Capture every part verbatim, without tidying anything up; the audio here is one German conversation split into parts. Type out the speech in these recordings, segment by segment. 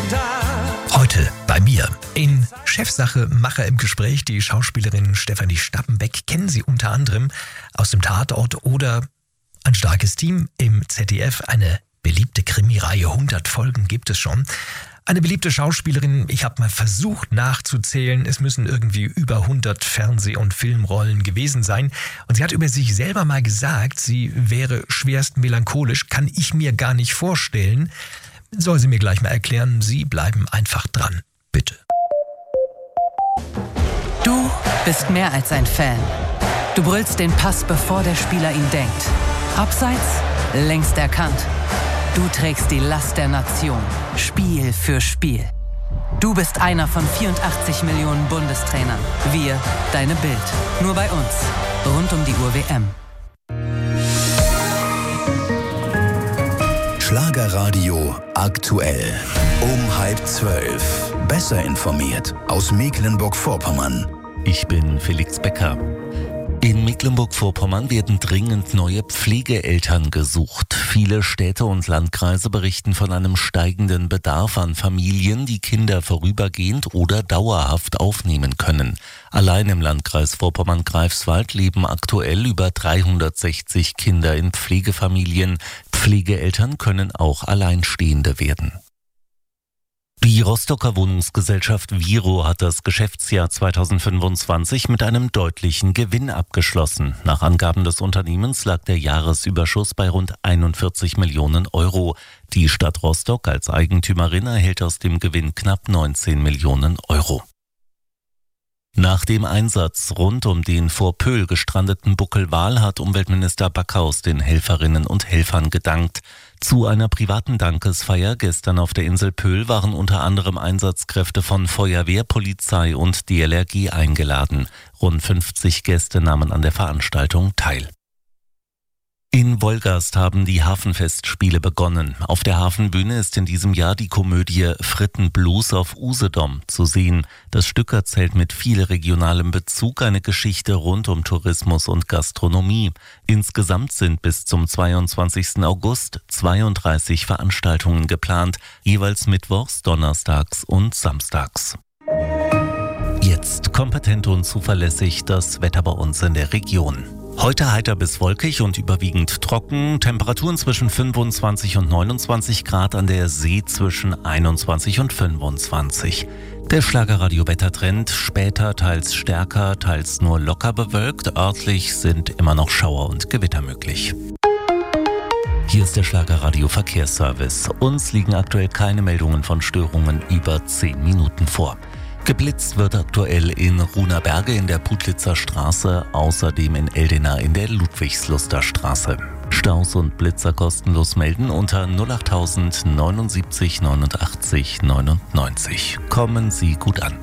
Heute bei mir in Chefsache Macher im Gespräch die Schauspielerin Stefanie Stappenbeck. Kennen Sie unter anderem aus dem Tatort oder Ein starkes Team im Z D F. Eine beliebte Krimireihe, hundert Folgen gibt es schon. Eine beliebte Schauspielerin, ich habe mal versucht nachzuzählen, es müssen irgendwie über hundert Fernseh- und Filmrollen gewesen sein. Und sie hat über sich selber mal gesagt, sie wäre schwerst melancholisch, kann ich mir gar nicht vorstellen. Soll sie mir gleich mal erklären, Sie bleiben einfach dran, bitte. Du bist mehr als ein Fan. Du brüllst den Pass, bevor der Spieler ihn denkt. Abseits, längst erkannt. Du trägst die Last der Nation, Spiel für Spiel. Du bist einer von vierundachtzig Millionen Bundestrainern. Wir, deine Bild. Nur bei uns. Rund um die Uhr W M. Schlagerradio aktuell. Um halb zwölf. Besser informiert aus Mecklenburg-Vorpommern. Ich bin Felix Becker. In Mecklenburg-Vorpommern werden dringend neue Pflegeeltern gesucht. Viele Städte und Landkreise berichten von einem steigenden Bedarf an Familien, die Kinder vorübergehend oder dauerhaft aufnehmen können. Allein im Landkreis Vorpommern-Greifswald leben aktuell über dreihundertsechzig Kinder in Pflegefamilien. Pflegeeltern können auch Alleinstehende werden. Die Rostocker Wohnungsgesellschaft Viro hat das Geschäftsjahr zweitausendfünfundzwanzig mit einem deutlichen Gewinn abgeschlossen. Nach Angaben des Unternehmens lag der Jahresüberschuss bei rund einundvierzig Millionen Euro. Die Stadt Rostock als Eigentümerin erhält aus dem Gewinn knapp neunzehn Millionen Euro. Nach dem Einsatz rund um den vor Pöhl gestrandeten Buckelwal hat Umweltminister Backhaus den Helferinnen und Helfern gedankt. Zu einer privaten Dankesfeier gestern auf der Insel Pöhl waren unter anderem Einsatzkräfte von Feuerwehr, Polizei und D L R G eingeladen. Rund fünfzig Gäste nahmen an der Veranstaltung teil. In Wolgast haben die Hafenfestspiele begonnen. Auf der Hafenbühne ist in diesem Jahr die Komödie Frittenblues auf Usedom zu sehen. Das Stück erzählt mit viel regionalem Bezug eine Geschichte rund um Tourismus und Gastronomie. Insgesamt sind bis zum zweiundzwanzigsten August zweiunddreißig Veranstaltungen geplant, jeweils mittwochs, donnerstags und samstags. Jetzt kompetent und zuverlässig das Wetter bei uns in der Region. Heute heiter bis wolkig und überwiegend trocken, Temperaturen zwischen fünfundzwanzig und neunundzwanzig Grad, an der See zwischen einundzwanzig und fünfundzwanzig. Der Schlagerradio-Wettertrend, später teils stärker, teils nur locker bewölkt, örtlich sind immer noch Schauer und Gewitter möglich. Hier ist der Schlagerradio-Verkehrsservice. Uns liegen aktuell keine Meldungen von Störungen über zehn Minuten vor. Geblitzt wird aktuell in Runerberge in der Putlitzer Straße, außerdem in Eldena in der Ludwigsluster Straße. Staus und Blitzer kostenlos melden unter null achttausend neunundsiebzig neunundachtzig neunundneunzig. Kommen Sie gut an.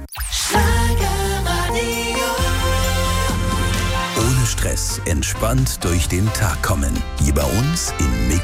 Ohne Stress, entspannt durch den Tag kommen. Hier bei uns in Mecklenburg.